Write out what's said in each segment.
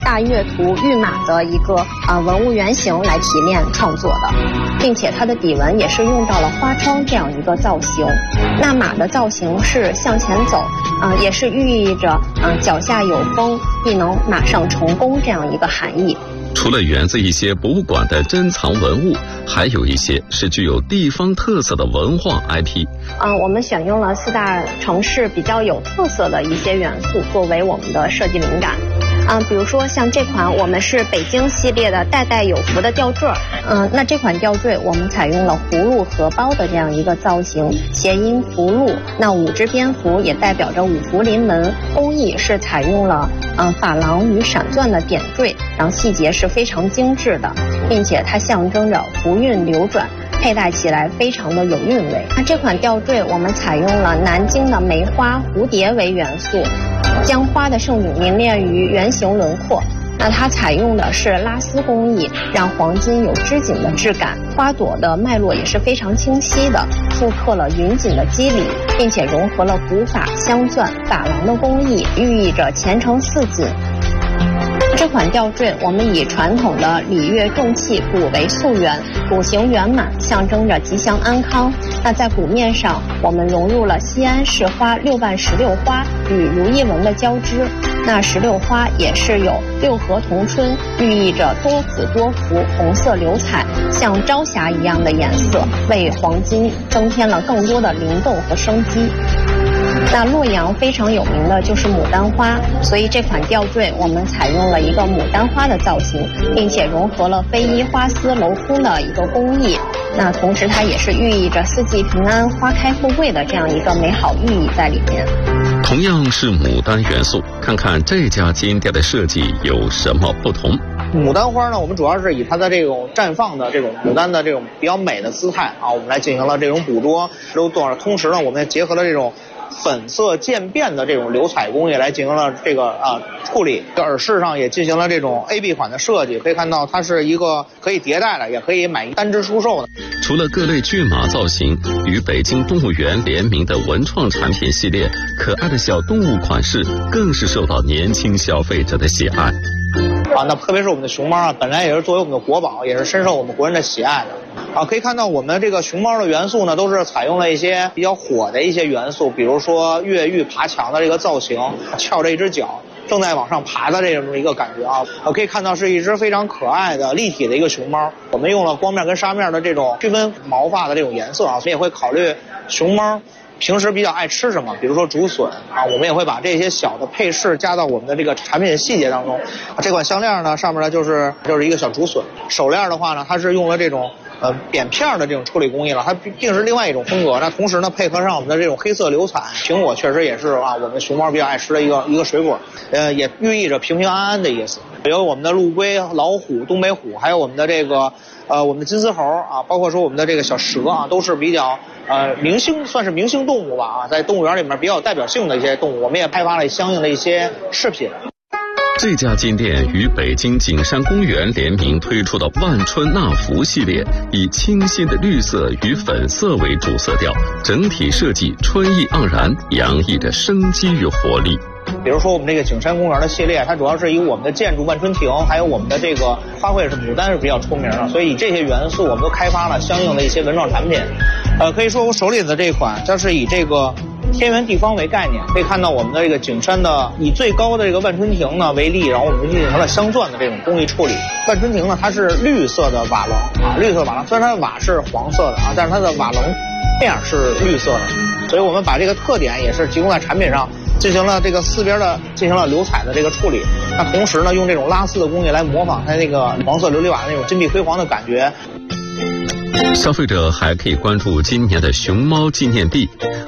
大月图玉马的一个文物原型来提炼创作的，并且它的底纹也是用到了花窗这样一个造型。那马的造型是向前走，也是寓意着脚下有风，必能马上成功这样一个含义。 除了源自一些博物馆的珍藏文物，还有一些是具有地方特色的文化 IP。 我们选用了4大城市比较有特色的一些元素作为我们的设计灵感。比如说像这款我们是北京系列的代代有福的吊坠，那这款吊坠我们采用了葫芦荷包的这样一个造型，谐音福禄，那5只蝙蝠也代表着五福临门，工艺是采用了珐琅与闪钻的点缀，然后细节是非常精致的，并且它象征着福运流转，佩戴起来非常的有韵味。那这款吊坠我们采用了南京的梅花、蝴蝶为元素，将花的盛景凝练于圆形轮廓。那它采用的是拉丝工艺，让黄金有织锦的质感，花朵的脉络也是非常清晰的，复刻了云锦的肌理，并且融合了古法、镶钻、珐琅的工艺，寓意着前程似锦。这款吊坠我们以传统的礼乐重器鼓为溯源，鼓形圆满，象征着吉祥安康。那在鼓面上我们融入了西安市花6瓣石榴花与如意纹的交织，那石榴花也是有6合同春，寓意着多子多福，红色流彩，像朝霞一样的颜色，为黄金增添了更多的灵动和生机。那洛阳非常有名的就是牡丹花，所以这款吊坠我们采用了一个牡丹花的造型，并且融合了飞衣花丝镂空的一个工艺。那同时它也是寓意着四季平安、花开富贵的这样一个美好寓意在里面。 同样是牡丹元素，看看这家金店的设计有什么不同。 牡丹花呢，我们主要是以它的这种绽放的这种牡丹的这种比较美的姿态我们来进行了这种捕捉。同时呢，我们也结合了这种粉色渐变的这种流彩工艺来进行了这个处理。耳饰上也进行了这种 AB 款的设计，可以看到它是一个可以迭代的，也可以买单只出售的。 除了各类骏马造型，与北京动物园联名的文创产品系列，可爱的小动物款式更是受到年轻消费者的喜爱。 那特别是我们的熊猫本来也是作为我们的国宝，也是深受我们国人的喜爱的。可以看到我们这个熊猫的元素呢，都是采用了一些比较火的一些元素，比如说越狱爬墙的这个造型，翘着一只脚正在往上爬的这么一个感觉可以看到是一只非常可爱的立体的一个熊猫。我们用了光面跟纱面的这种区分毛发的这种颜色所以也会考虑熊猫平时比较爱吃什么，比如说竹笋我们也会把这些小的配饰加到我们的这个产品细节当中。这款项链呢，上面呢就是一个小竹笋。手链的话呢，它是用了这种扁片的这种处理工艺了，它定是另外一种风格。那同时呢，配合上我们的这种黑色流彩，苹果确实也是我们熊猫比较爱吃的一个水果，也寓意着平平安安的意思。有我们的陆龟、老虎、东北虎，还有我们的这个我们的金丝猴包括说我们的这个小蛇都是比较算是明星动物吧在动物园里面比较有代表性的一些动物，我们也开发了相应的一些饰品。 这家金店与北京景山公园联名推出的万春纳福系列，以清新的绿色与粉色为主色调，整体设计春意盎然，洋溢着生机与活力。 比如说我们这个景山公园的系列，它主要是以我们的建筑万春亭，还有我们的这个花卉是牡丹是比较出名的，所以以这些元素我们都开发了相应的一些文创产品。可以说我手里的这款它是以这个天圆地方为概念，可以看到我们的这个景山的以最高的这个万春亭呢为例，然后我们进行了镶钻的这种工艺处理。万春亭呢，它是绿色的瓦楞绿色瓦楞，虽然它的瓦是黄色的但是它的瓦楞面是绿色的，所以我们把这个特点也是集中在产品上，进行了这个四边的进行了流彩的这个处理。那同时呢，用这种拉丝的工艺来模仿它那个黄色琉璃瓦的那种金碧辉煌的感觉。 消费者还可以关注今年的熊猫纪念币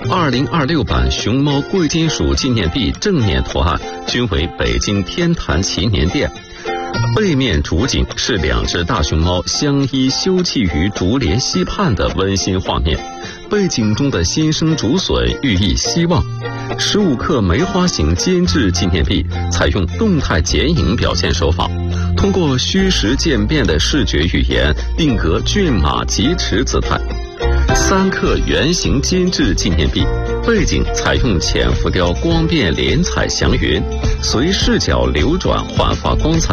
，2026版熊猫贵金属纪念币正面图案均为北京天坛祈年殿，背面主景是2只大熊猫相依休憩于竹帘溪畔的温馨画面，背景中的新生竹笋寓意希望。15克梅花形监制纪念币采用动态剪影表现手法，通过虚实渐变的视觉语言定格骏马疾驰姿态。3克圆形监制纪念币背景采用浅浮雕光变连彩祥云，随视角流转焕发光彩。